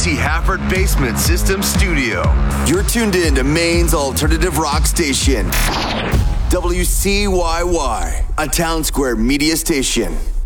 Casey Hafford Basement System Studio. You're tuned in to Maine's alternative rock station, WCYY, a Town Square media station.